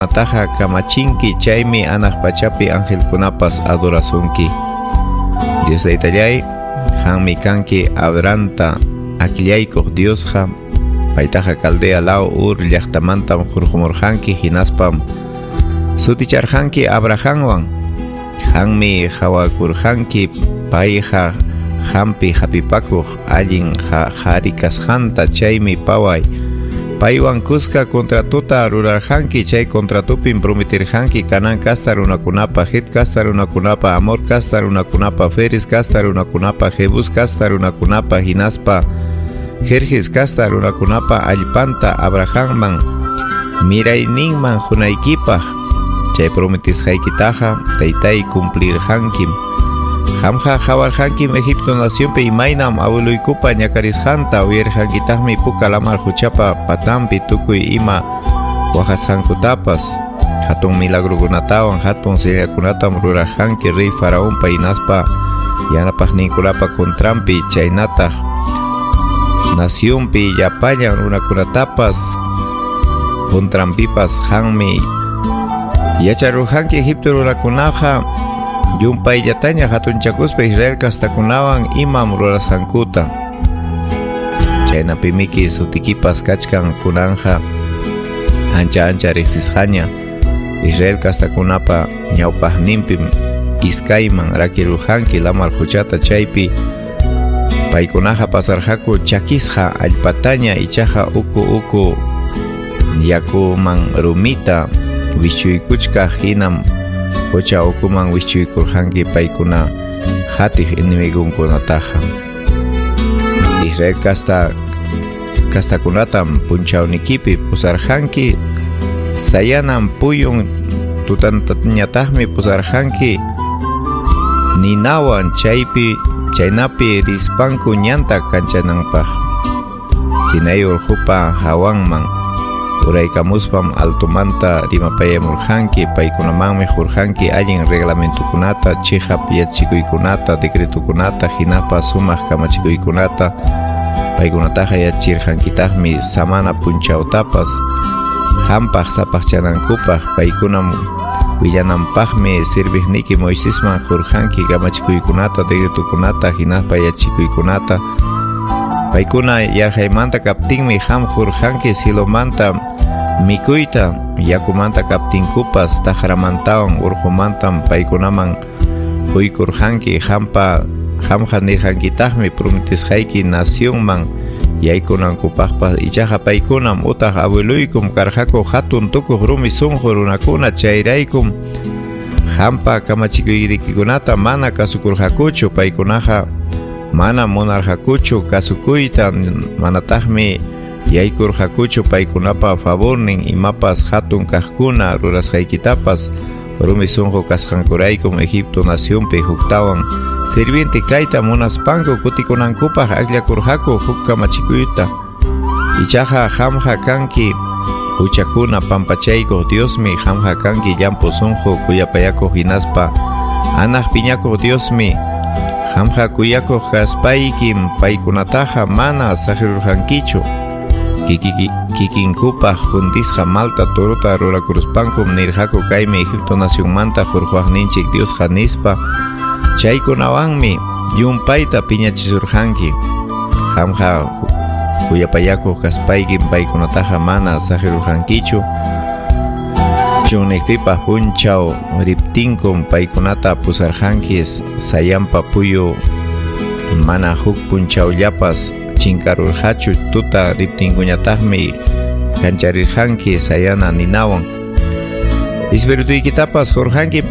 Ataja kamachinki chaymi anaq pachapi angelkunapas adorasunki. Dios de Itallay, hanmi kanki Abranta akillaykuq Diosqa, paytaja Caldea lao Ur llaqtamantam hurqumurqanki hinaspam suticharqanki Abrahamwan. Hanmi hawakurqanki payqa hampi hapipakuq allin harikasqanta chaymi paway paywan kuska kontratuta rurarqanki. Chay kontratupin prometirqanki kanan kasta runakunapa, Het kasta runakunapa, Amor kasta runakunapa, Feres kasta runakunapa, Jebus kasta runakunapa, hinaspa Jerjes kasta runakunapa allpanta Abrahamman mirayninman hunaykipaq. Chay prometisqaykitaqa taytay cumplirqankim. Hamja jawarqankim Egipto nacionpi imaynam abueluykupa ñakarisqanta uyarqankitaqmi puka lamar huchapa patanpi tukuy ima waqasqankutapas. Hatun milagrukunatawan hatun señakunatam rurarqanki rey faraonpa hinaspa yanapaqninkunapa kontranpi. Chaynataq nacionpi llapallan runakunatapas kontranpipas hanmi yacharurqanki Egipto runakunaqa yumpayllataña hatunchakuspa Israel kastakunawan imam rurasqankuta. Chaynapimiki sutikipas kachkan kunanja ancha riqsisqaña Israel kastakunapa ñawpaqninpim iskayman rakirurqanki lamar huchata. Chaypi paykunaqa pasarqaku chakisqa allpataña ichaqa uku yakuman rumita wichuykuchka hinam hucha ukuman wichuykurqanki paykuna hatij enemigunkunataqa. Israel kastakunatam punchawnikipi pusarqanki, sayanan puyun tutantañataqmi pusarqanki ninawan. Chaynapi rispanku ñanta kanchananpaq. Sinay urqupa hawanman uraykamuspam altumanta rimapayamurqanki. Paykunamanmi hurqanki allin reglamentukunata, chihap yachikuykunata, decretukunata, hinaspa sumaq kamachikuykunata. Paykunataqa yachirqankitaqmi samana punchawtapas hampaq sapaqchanankupaq. Paykunam willananpaqmi sirviqniki Moisesman hurqanki kamachikuykunata, decretukunata, hinaspa yachikuykunata. Paykuna yarhaymanta kaptinmi ham hurqanki silomanta mikuyta, yakumanta kaptinkupas taqramantawan urqumantam paykunaman huykurqanki. Hamja nirqankitaqmi prometisqayki nacionman yaykunankupaqpas. Ichaqa paykunam utaq abueluykum karqaku hatun tukuq rumi sunqu runakuna. Chayraykum hampa kamachikuykunata mana kasukurqakuchu. Paykunaqa mana munarqakuchu kasukuyta, manataqmi yaykurqakuchu paykunapa favornin imapas hatun kaqkuna rurasqaykitapas. Rumi sunqu kasqankuraykum Egipto nacionpi huktawan sirviente kayta munaspanku kutikunankupaq aklakurqaku huk kamachikuyta. Ichaqa hamja kanki huchakuna pampachaykuq Diosmi. Hamja kanki llampu sunqu kuyapayakuq hinaspa anaq piñakuq Diosmi. Hamja kuyakuq kaspaykim paykunataqa mana saqirurqankichu. Kikinkupaq juntisqa malta turuta rurakuruspankum nirqaku kaymi Egipto nacionmanta hurqwaqninchik Diosqa nispa. Chaykunawanmi yumpayta piñachisurqanki. Hamja kuyapayakuq kaspaykim paykunataqa mana saqirurqankichu. Chunekpipaq punchaw riptinkum paykunata pusarqanki sayanpa puyu mana huk punchawllapas chinkarurqachu. Tuta riptinkuñataqmi kancharirqanki sayana ninawan. Espirituykitapas hurqanki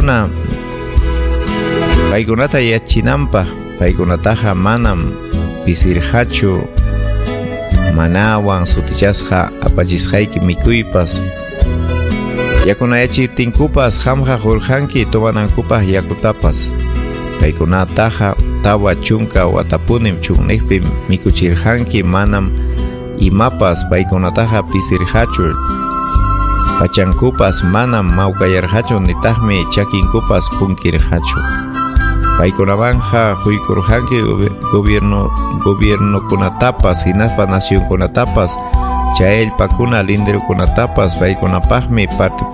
paykunata yachinanpaq. Paykunataqa manam pisirqachu, manawan sutichasqa apachisqayki mikuypas. Yakuna yachitinkupas hamja hurqanki tomanankupaq yakutapas. Paykunataqa tawa chunka watapunim chunniqpi mikuchirqanki. Manam imapas paykunataqa pisirqachu. Pachankupas manam mawkayarqachu nitaqmi chakinkupas punkirqachu. Paykunamanja huykurqanki gobiernokunatapas hinaspa nacionkunatapas Chay pakuna linderukunatapas paykunapaqmi